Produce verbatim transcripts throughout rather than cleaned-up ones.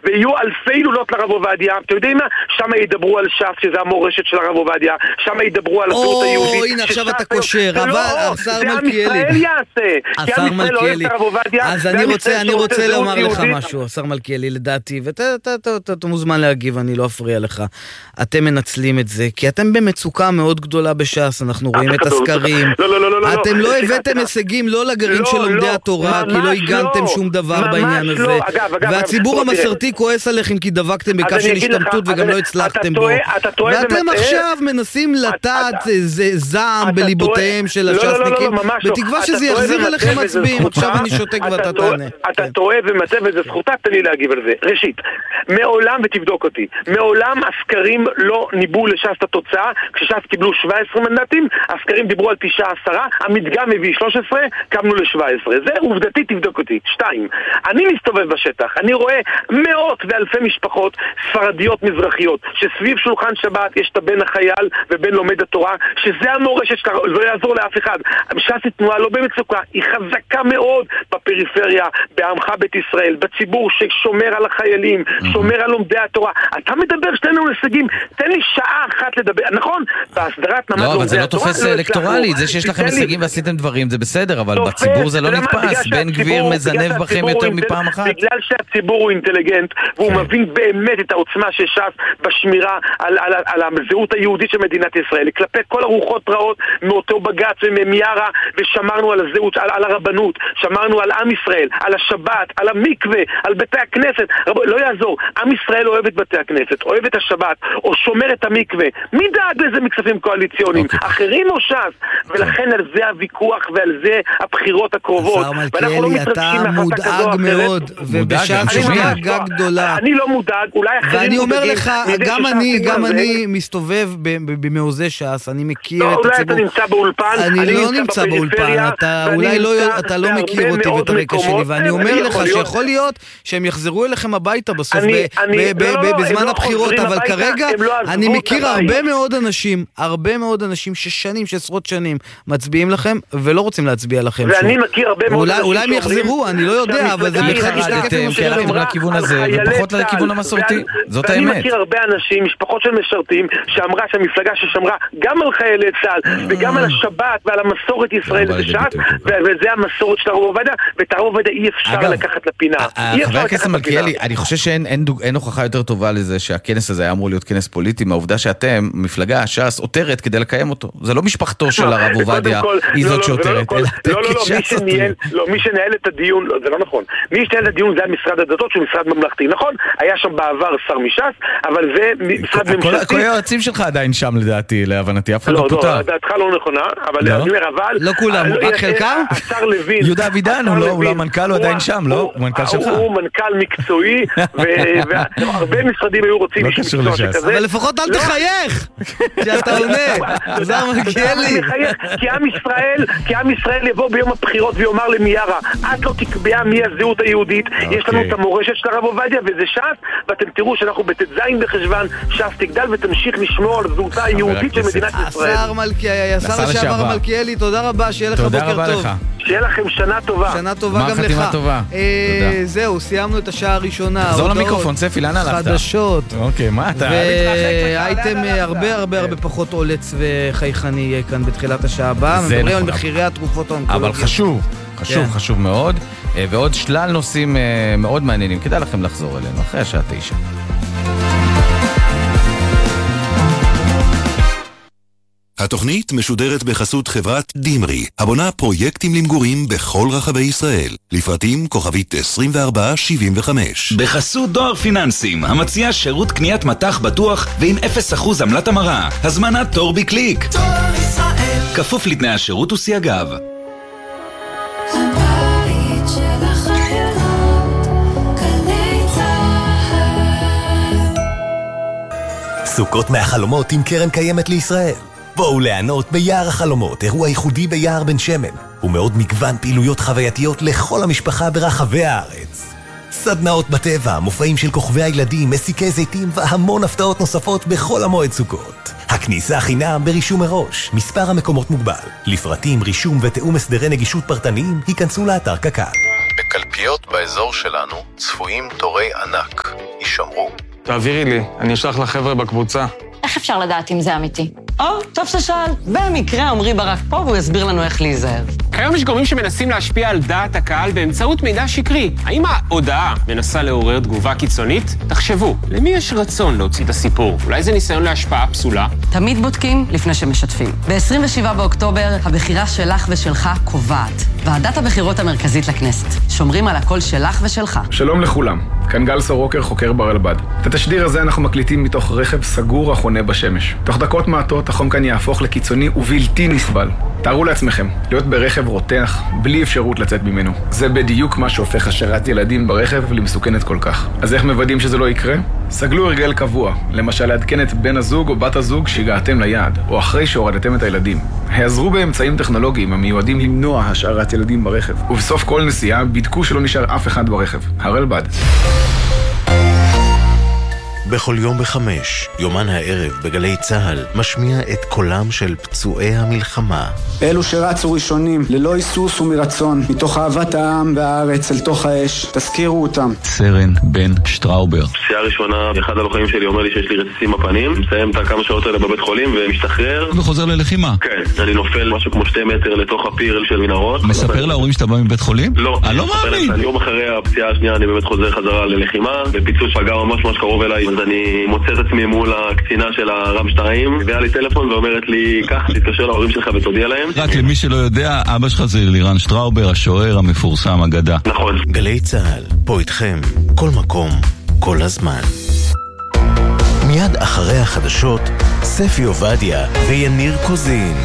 ויהיו אלפי הילולות לרב עובדיה. אתם יודעים מה? שם ידברו על ש"ס, שזה המורשת של הרב עובדיה, שם ידברו על הזהות היהודית. או, הנה עכשיו אתה קושר, אבל השר מלכיאלי. זה עם ישראל יעשה. השר מלכיאלי. אז אני רוצה, אני רוצה לומר לך משהו, השר מלכיאלי, לדעתי, ואתה מוזמן להגיב, אני לא אפריע לך. אתם מנצלים את זה, כי אתם במצוקה מאוד גדולה בש"ס, אנחנו רואים את הסקרים. אתם לא הבאתם הישגים, לא לגרעין של לומדי התורה, כי לא הגנתם שום דבר בעניין הזה. והציבור המסורתי כועס עליכם כי דבקתם בקו של השתמטות וגם לא הצלחתם בו. ואתם עכשיו מנסים לטעת זעם בליבותיהם של הש"סניקים, בתקווה שזה יחזיר אליכם מצביעים. עכשיו אני שותק ואתה תענה. אתה טועה ומטעה וזה זכותה, תן לי להגיב על זה. ראשית, מעולם, ותבדוק אותי, מעולם הסקרים לא ניבאו לש"ס את התוצאה. כשש"ס קיבלו שבע עשרה מנדטים, הסקרים דיברו על תשע עשרה, המדגם הביא שלוש עשרה, קמנו ל-שבע עשרה. זה עובדתי, תבדוק אותי. שתיים, אני מסתובב בשטח, אני רואה מאות ואלפי משפחות ספרדיות מזרחיות, שסביב שולחן שבת יש את הבן החייל ובן לומד התורה, שזה המורשת שלה, לא יעזור לאף אחד. ש"ס היא תנועה לא במצוקה, היא חזקה מאוד בפריפריה, בעמך בית ישראל, בציבור ששומר על החיילים, שומר על לומדי התורה. אתה מדבר שתינו הישגים, תן לי שעה אחת לדבר, נכון? בהסדרת נמד לומדי התורה. לא, אבל זה לא תופס אלקטורלי, זה שיש לכם הישגים ועשיתם דברים, זה בסדר, אבל בציבור זה לא נתפס, בן גביר מזנב בכם יותר מפעם אחת. בגלל שהציבור הוא אינטליגנט, והוא מבין באמת את העוצמה של ש"ס בשמירה על הזהות היהודית של מדינת ישראל, כלפי כל הרוחות רעות מאותו בג"ץ וממיארה, ושמרנו על הזהות, על הרבנות, שמרנו על עם ישראל, על השבת, על המקווה, על בתי הכנסת. לא יעזור, עם ישראל אוהב את בתי הכנסת, אוהב את השבת, או שומר את המקווה. מי דאג לזה מכספים קואליציוניים? אחרים או ש"ס? ולכן על זה הוויכוח ועל זה הבחירות הקרובות. השר מלכיאלי, אתה מודאג מאוד, ובש"ס יש דאגה גדולה. אני לא מודאג, אולי אחרים... ואני אומר לך, גם אני, גם אני מסתובב במעוזי ש"ס, אני מכיר את הציבור. אולי אתה נמצא באולפן, אני לא נמצא באולפן, אתה אולי לא מכיר אותי ואת הרקע שלי, ואני אומר לך שיכול להיות שהם יחזרו אליכם הביתה בסוף בזמן הבחירות, אבל כרגע אני מכיר הרבה מאוד אנשים, הרבה מאוד אנשים ששנים, שעשרות שנים מצביעים לכם ולא רוצים להצביע לכם שוב. ואני מכיר הרבה מאוד אנשים אולי הם יחזרו, אני לא יודע, אבל זה בכלל משתקף עם הלכתם לכיוון הזה ופחות לכיוון המסורתי, זאת האמת. ואני מכיר הרבה אנשים, משפחות של משרתים, שאמרה שהמפלגה ששמרה גם על חיילי צה"ל וגם על השבת ועל המסורת ישראל וש"ס, וזה המסורת של הרב עובדיה, ואת הרב עובדיה אי אפשר לקחת לפינה. חבר הכנסת מלכיאלי, אני חושב שאין הוכחה יותר טובה לזה שהכנס הזה היה אמור להיות כנס פוליטי, מהעובדה שאתם, מפלגה, ש"ס, עותרת כדי לקיים אותו. זה לא משפחתו של הרב עובדיה, היא זאת שעותרת. לא, לא, לא, מי שנהל את הדיון, זה לא נכון. מי שנהל את הדיון זה המשרד הדתות, שהוא משרד ממלכתי, נכון? היה שם בעבר שר מש"ס, אבל זה משרד ממשלתי. כל היועצים שלך עדיין שם לדעתי, להבנתי, אף אחד לא פוטר. לא, דעתך לא נכונה, אבל אני אומר, אבל... לא כולם, רק חלקם? השר לוין... יהודה אבידן, הוא לא המנכ"ל, הוא עדיין שם, לא? הוא מנכ"ל שלך. הוא מנכ"ל מקצועי, והרבה משרדים היו רוצים איש מקצוע שכזה. אבל לפחות אל תחייך, שאתה עונה. השר מלכיאלי. כי עם ישראל, כי עם ישראל יבוא ביום הבחירות ויאמר למיארה, את לא תקבע מי הזהות היהודית, יש לנו את המורשת של הרב עובדיה וזה ש"ס, ואתם תראו שאנחנו בט"ז בחשוון, ש"ס תגדל ותמשיך לשמור על זהותה היהודית של מדינת ישראל. השר מלכיאלי, השר לשעבר מלכיאלי, תודה רבה, שיהיה לך בוקר טוב. שיהיה לכם שנה טובה. שנה טובה גם לך. זהו, סיימנו את השעה הראשונה. תחזור למיקרופון, צפי, לאן הלכת? חדשות. אוקיי, מה אתה? והייתם הרבה הרבה הרבה פחות עולץ וחייכני יהיה כאן בתחילת השעה הבאה. מדברים על מחירי התרופות האונקולוגיות. אבל חשוב, חשוב, חשוב מאוד. ועוד שלל נושאים מאוד מעניינים. כדאי לכם לחזור אלינו אחרי השעה תשע. התוכנית משודרת בחסות חברת דימרי, הבונה פרויקטים למגורים בכל רחבי ישראל. לפרטים כוכבית עשרים וארבע שבעים וחמש. בחסות דואר פיננסים, המציע שירות קניית מתח בטוח ועם אפס אחוז עמלת המרה. הזמנת תור בקליק. תור ישראל. כפוף לתנאי השירות וסייגיו. הבית של החיילות, גלי צהל. סוכות מהחלומות עם קרן קיימת לישראל. בואו ליהנות ביער החלומות, אירוע ייחודי ביער בן שמן, ומאוד מגוון פעילויות חווייתיות לכל המשפחה ברחבי הארץ. סדנאות בטבע, מופעים של כוכבי הילדים, מסיקי זיתים והמון הפתעות נוספות בכל המועד סוכות. הכניסה חינם ברישום מראש, מספר המקומות מוגבל. לפרטים, רישום ותאום הסדרי נגישות פרטניים, היכנסו לאתר קק"ל. בקלפיות באזור שלנו צפויים תורי ענק. שמרו. תעבירי לי, אני אשלח לחבר'ה בקבוצה. איך אפשר לדעת אם זה אמיתי? או, טוב ששאל. במקרה עמרי ברק פה והוא יסביר לנו איך להיזהר. כיום יש גורמים שמנסים להשפיע על דעת הקהל באמצעות מידע שקרי. האם ההודעה מנסה לעורר תגובה קיצונית? תחשבו, למי יש רצון להוציא את הסיפור? אולי זה ניסיון להשפעה פסולה? תמיד בודקים לפני שמשתפים. ב-עשרים ושבעה באוקטובר, הבחירה שלך ושלך קובעת. ועדת הבחירות המרכזית לכנסת. שומרים על הקול שלך ושלך. שלום לכולם. כאן גל סורוקר, חוקר ברלב"ד. את התשדיר הזה אנחנו מקליטים מתוך רכב סגור החונה בשמש. תוך דקות מעטות החום כאן יהפוך לקיצוני ובלתי נסבל. תארו לעצמכם, להיות ברכב רותח, בלי אפשרות לצאת ממנו. זה בדיוק מה שהופך השארת ילדים ברכב למסוכנת כל כך. אז איך מוודאים שזה לא יקרה? סגלו הרגל קבוע, למשל לעדכן את בן הזוג או בת הזוג שהגעתם ליעד, או אחרי שהורדתם את הילדים. העזרו באמצעים טכנולוגיים המיועדים למנוע השארת ילדים ברכב. ובסוף כל נסיעה בדקו שלא נשאר אף אחד ברכב. הרלב"ד. בכל יום בחמש, יומן הערב בגלי צהל משמיע את קולם של פצועי המלחמה. אלו שרצו ראשונים, ללא היסוס ומרצון, מתוך אהבת העם והארץ אל תוך האש, תזכירו אותם. סרן בן שטראובר. פציעה ראשונה, אחד הלוחמים שלי אומר לי שיש לי רציסים בפנים, מסיים את הכמה שעות האלה בבית חולים ומשתחרר. וחוזר ללחימה. כן, אני נופל משהו כמו שתי מטר לתוך הפיר של מנהרות. מספר להורים שאתה בא מבית חולים? לא. אני לא מאמין. אני יום אחרי הפציעה השנייה אני באמת חוזר חזרה ללחימה, ופיצוץ פגע ממש ממש קרוב אליי, אז אני מוצא את עצמי מול הקצינה של הרם שתיים, והיה לי טלפון ואומרת לי, כך, תתקשר להורים שלך ותודיע להם. רק למי שלא יודע, אבא שלך זה לירן שטראובר, השוער המפורסם, אגדה. נכון. גלי צהל, פה איתכם, כל מקום, כל הזמן. מיד אחרי החדשות, ספי עובדיה ויניר קוזין.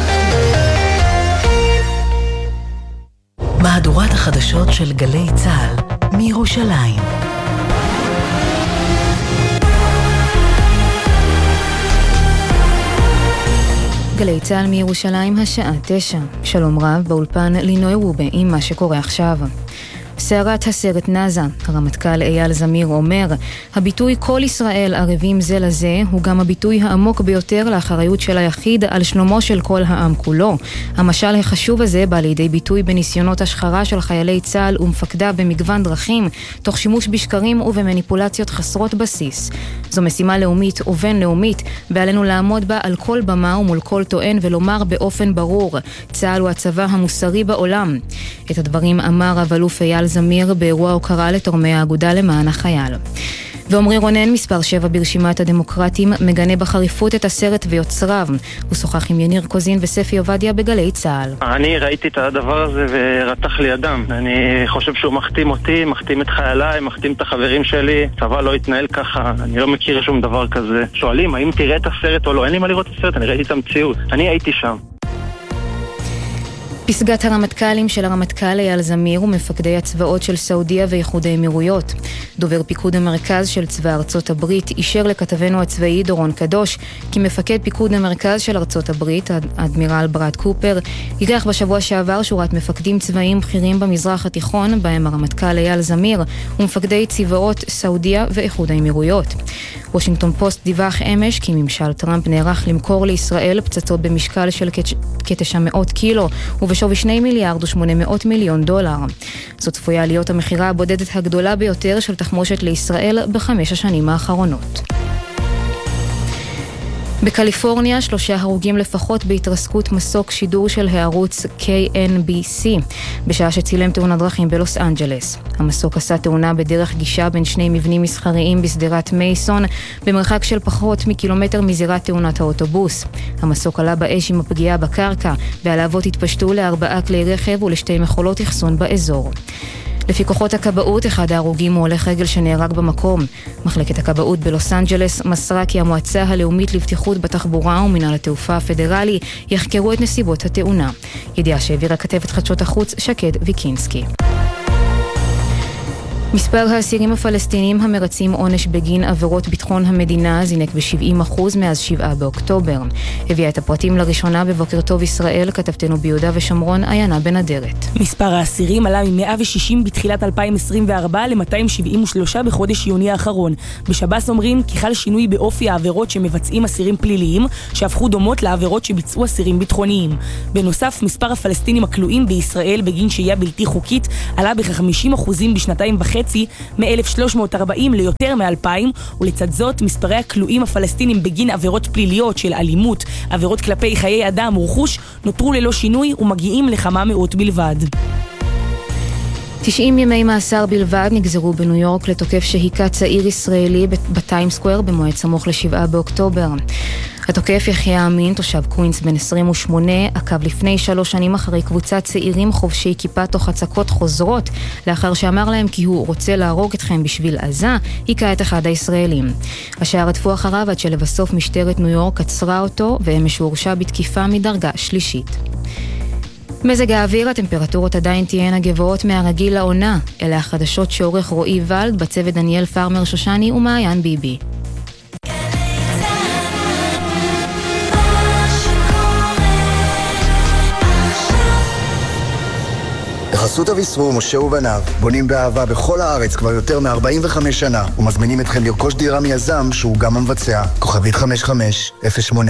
מהדורת החדשות של גלי צהל מירושלים. גלי צהל מירושלים, השעה תשע. שלום רב, באולפן לינוי רובה עם מה שקורה עכשיו. סערת הסרט נזה, הרמטכ"ל אייל זמיר אומר, הביטוי כל ישראל ערבים זה לזה הוא גם הביטוי העמוק ביותר לאחריות של היחיד על שלומו של כל העם כולו. המשל החשוב הזה בא לידי ביטוי בניסיונות השחרה של חיילי צה"ל ומפקדיו במגוון דרכים, תוך שימוש בשקרים ובמניפולציות חסרות בסיס. זו משימה לאומית ובינלאומית, ועלינו לעמוד בה על כל במה ומול כל טוען ולומר באופן ברור, צה"ל הוא הצבא המוסרי בעולם. את הדברים אמר רב-אלוף אייל זמיר באירוע הוקרה לתורמי האגודה למען החייל. ועמרי רונן, מספר שבע ברשימת הדמוקרטים, מגנה בחריפות את הסרט ויוצריו. הוא שוחח עם יניר קוזין וספי עובדיה בגלי צהל. אני ראיתי את הדבר הזה ורתח לי אדם. אני חושב שהוא מחתים אותי, מחתים את חייליי, מחתים את החברים שלי. צבא לא התנהל ככה, אני לא מכיר שום דבר כזה. שואלים, האם תראה את הסרט או לא? אין לי מה לראות את הסרט, אני ראיתי את המציאות. אני הייתי שם. פסגת הרמטכ"לים של הרמטכ"ל אייל זמיר ומפקדי הצבאות של סעודיה ואיחוד האמירויות. דובר פיקוד המרכז של צבא ארצות הברית אישר לכתבנו הצבאי דורון קדוש כי מפקד פיקוד המרכז של ארצות הברית, אדמירל ברד קופר, אירח בשבוע שעבר שורת מפקדים צבאיים בכירים במזרח התיכון, בהם הרמטכ"ל אייל זמיר ומפקדי צבאות סעודיה ואיחוד האמירויות. וושינגטון פוסט דיווח אמש כי ממשל טראמפ נערך למכור לישראל פצצות במשקל של כ-תשע מאות קילו ובשווי שני מיליארד ושמונה מאות מיליון דולר. זאת צפויה להיות המחירה הבודדת הגדולה ביותר של תחמושת לישראל בחמש השנים האחרונות. בקליפורניה שלושה הרוגים לפחות בהתרסקות מסוק שידור של הערוץ קיי אן בי סי בשעה שצילם תאונת דרכים בלוס אנג'לס. המסוק עשה תאונה בדרך גישה בין שני מבנים מסחריים בסדרת מייסון במרחק של פחות מקילומטר מזירת תאונת האוטובוס. המסוק עלה באש עם הפגיעה בקרקע והלהבות התפשטו לארבעה כלי רכב ולשתי מכולות אחסון באזור. לפי כוחות הכבאות, אחד ההרוגים הוא הולך רגל שנהרג במקום. מחלקת הכבאות בלוס אנג'לס מסרה כי המועצה הלאומית לבטיחות בתחבורה ומינהל התעופה הפדרלי יחקרו את נסיבות התאונה. ידיעה שהעבירה כתבת חדשות החוץ שקד ויקינסקי. מספר האסירים הפלסטינים המרצים עונש בגין עבירות ביטחון המדינה זינק ב-שבעים אחוז מאז שבעה באוקטובר. הביאה את הפרטים לראשונה בבוקר טוב ישראל, כתבתנו ביהודה ושומרון, עיינה בן אדרת. מספר האסירים עלה מ-מאה ושישים בתחילת אלפיים עשרים וארבע ל-מאתיים שבעים ושלוש בחודש יוני האחרון. בשב"ס אומרים כי חל שינוי באופי העבירות שמבצעים אסירים פליליים, שהפכו דומות לעבירות שביצעו אסירים ביטחוניים. בנוסף, מספר הפלסטינים הכלואים בישראל בגין שהייה בלתי חוקית עלה בכ-חמישים אחוז בשנתיים וחצי וחצי, מ-אלף שלוש מאות וארבעים ליותר מ-אלפיים, ולצד זאת מספרי הכלואים הפלסטינים בגין עבירות פליליות של אלימות, עבירות כלפי חיי אדם ורכוש, נותרו ללא שינוי ומגיעים לכמה מאות בלבד. תשעים ימי מאסר בלבד נגזרו בניו יורק לתוקף שהיכה צעיר ישראלי בטיים סקוואר במועד סמוך לשבעה באוקטובר. התוקף יחיה אמין, תושב קווינס בן עשרים ושמונה, עקב לפני שלוש שנים אחרי קבוצת צעירים חובשי כיפה תוך הצקות חוזרות, לאחר שאמר להם כי הוא רוצה להרוג אתכם בשביל עזה, היכה את אחד הישראלים. השאר רדפו אחריו עד שלבסוף משטרת ניו יורק עצרה אותו, ואמש הוא הורשע בתקיפה מדרגה שלישית. מזג האוויר, הטמפרטורות עדיין תהיינה גבוהות מהרגיל לעונה. אלה החדשות שעורך רועי ולד, בצוות דניאל פרמר שושני ומעיין ביבי. בחסות אביסרו, משה ובניו, בונים באהבה בכל הארץ כבר יותר מ-ארבעים וחמש שנה, ומזמינים אתכם לרכוש דירה מיזם שהוא גם המבצע. כוכבית חמש חמש אפס שמונה.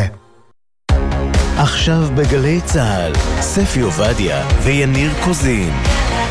עכשיו בגלי צהל, ספי עובדיה ויניר קוזין.